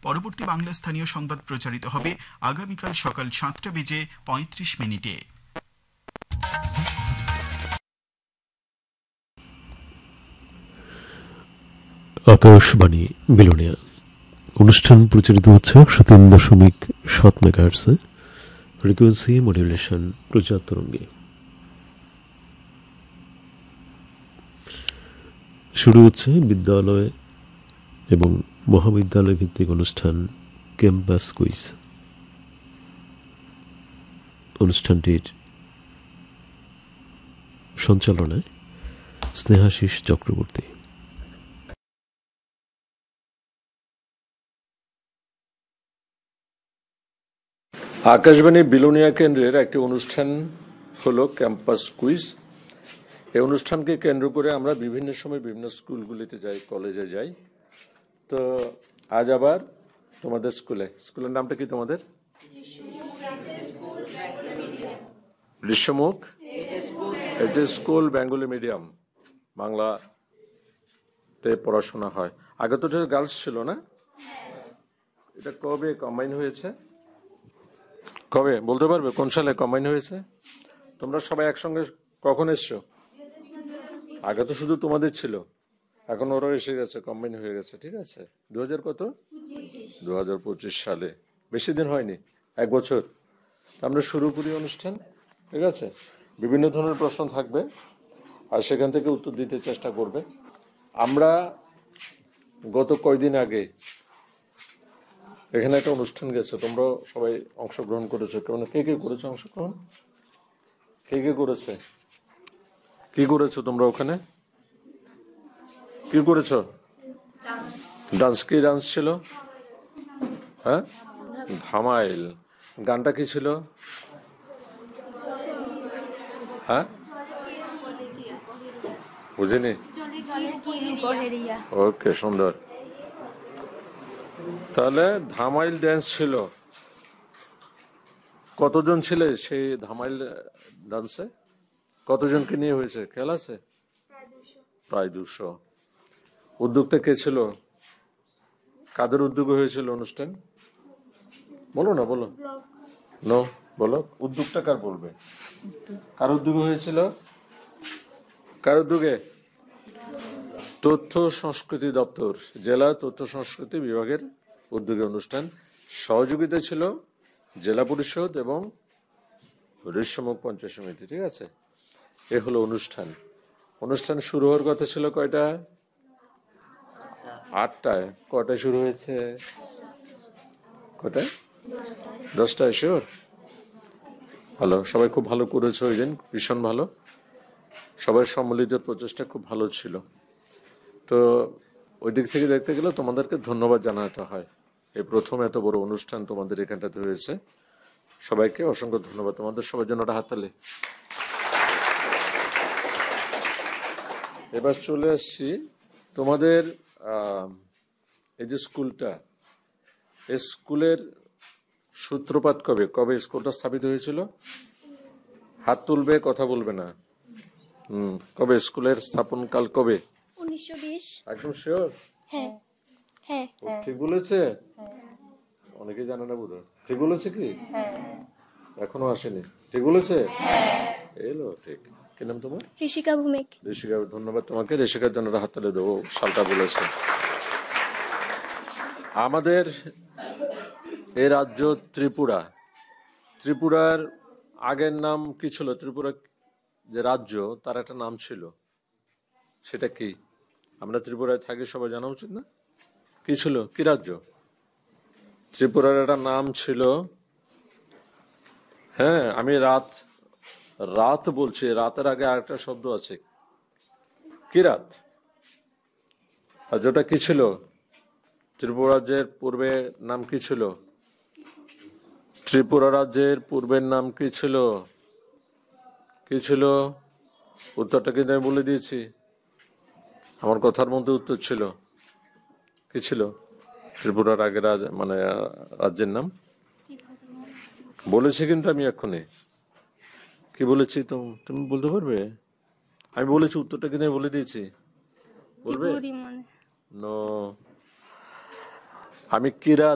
পরবর্তী বাংলা স্থানীয় সংবাদ প্রচারিত হবে আগামীকাল সকাল 7:35 আকাশবাণী বিলোনিয়া অনুষ্ঠান প্রচারিত হচ্ছে 103.7 মেগাহার্টজে ফ্রিকোয়েন্সি মডুলেশন প্রচার তরঙ্গে। শুরু হচ্ছে বিদ্যালয় এবং মহাবিদ্যালয় ভিত্তিক অনুষ্ঠান ক্যাম্পাস কুইজ। অনুষ্ঠানটির সঞ্চালনায় স্নেহাশিস চক্রবর্তী। আকাশবাণী বিলোনিয়া কেন্দ্রের একটি অনুষ্ঠান হলো ক্যাম্পাস কুইজ। এই অনুষ্ঠানকে কেন্দ্র করে আমরা বিভিন্ন সময় বিভিন্ন স্কুলগুলিতে যাই, কলেজে যাই। তো আজ আবার তোমাদের স্কুলের নামটা কি তোমাদের? Rishyamukh HS school Bengali medium, বাংলাতে পড়াশোনা হয়। আগে তো গার্লস ছিল না? এটা কবে কম্বাইন হয়েছে? কবে বলতে পারবে? কোন সালে কম্বাইন হয়েছে? তোমরা সবাই একসঙ্গে কখন এসছো? আগে তো শুধু তোমাদের ছিল, এখন ওরাও এসে গেছে, কম্বাইন হয়ে গেছে। ঠিক আছে, 2025 সালে, বেশি দিন হয়নি, 1 বছর। আমরা শুরু করি অনুষ্ঠান। ঠিক আছে, বিভিন্ন ধরনের প্রশ্ন থাকবে আর সেখান থেকে উত্তর দিতে চেষ্টা করবে। আমরা গত কয়দিন আগে এখানে একটা অনুষ্ঠান গেছে, তোমরা সবাই অংশগ্রহণ করেছো। কেমন কে কে করেছো অংশগ্রহণ? কে কে করেছে? কি করেছো তোমরা ওখানে? কি করেছো? ডান্স। কি ডান্স ছিল? হ্যাঁ, ধামাইল। গানটা কি ছিল? হ্যাঁ, বুঝিনি। ওকে, সুন্দর। তাহলে ধামাইল ড্যান্স ছিল। কতজন ছিলে সেই ধামাইল ডান্সে? কতজনকে নিয়ে হয়েছে খেয়াল আছে? প্রায় 200। উদ্যোগটা কে ছিল? কাদের উদ্যোগে হয়েছিল অনুষ্ঠান? বলো না, বলো। নো, বলো। উদ্যোগটা কার বলবে? কার উদ্যোগে হয়েছিল? কার উদ্যোগে? তথ্য সংস্কৃতি দপ্তর, জেলা তথ্য সংস্কৃতি বিভাগের উদ্যোগে অনুষ্ঠান। সহযোগিতা ছিল জেলা পরিষদ এবং ঋষ্যমুখ পঞ্চায়েত সমিতি। ঠিক আছে, এ হলো অনুষ্ঠান। অনুষ্ঠান শুরু হওয়ার কথা ছিল কয়টা? 8টায়। কয়টায় শুরু হয়েছে? কয়টায়? 10টায়। শিওর? ভালো, সবাই খুব ভালো করেছো ওই দিন, ভীষণ ভালো। সবার সম্মিলিত প্রচেষ্টা খুব ভালো ছিল। তো ওই দিক থেকে দেখতে গেলে তোমাদেরকে ধন্যবাদ জানাতে হয়। এই প্রথম এত বড় অনুষ্ঠান তোমাদের এখানটাতে হয়েছে। সবাইকে অসংখ্য ধন্যবাদ। তোমাদের সবার জন্য একটা হাততালি। এবার চলে আসছি তোমাদের এই যে স্কুলটা, এই স্কুলের সূত্রপাত কবে? কবে স্কুলটা স্থাপিত হয়েছিল? হাত তুলবে, কথা বলবে না। কবে স্কুলের স্থাপন কাল কবে? 1920। একদম শিওর? হ্যাঁ, হ্যাঁ। ঠিক বলেছে? অনেকে জানে না বোধহয়। ঠিক বলেছে কি? এখনো আসেনি। ঠিক বলেছে? এলো ঠিক। কি নাম তোমার? ঋষিকা ভৌমিক। ঋষিকা, ধন্যবাদ তোমাকে। ঋষিকার জন্য হাততালি দেবো, সালটা বলেছে। আমাদের এই রাজ্য ত্রিপুরা। ত্রিপুরার আগের নাম কি ছিল? ত্রিপুরা যে রাজ্য, তার একটা নাম ছিল, সেটা কি? আমরা ত্রিপুরায় থাকি, সবাই জানা উচিত না? কি ছিল? কি রাজ্য? ত্রিপুরার একটা নাম ছিল। হ্যাঁ, আমি রাত বলছি। রাতের আগে আরেকটা শব্দ আছে। কি রাত? রাজ্যটা কি ছিল? ত্রিপুরা রাজ্যের পূর্বে নাম কি ছিল? ত্রিপুরা রাজ্যের পূর্বের নাম কি ছিল? কি ছিল? উত্তরটা কিন্তু আমি বলে দিয়েছি। আমার কথার মধ্যে উত্তর ছিল। কি ছিল ত্রিপুরার আগে রাজ্যের নাম? বলেছি কিন্তু আমি এক্ষুনি। কি বলেছি তুমি বলতে পারবে? আমি বলেছি, উত্তরটা কিন্তু আমি বলে দিয়েছি। বলবে? নো, আমি কিরাত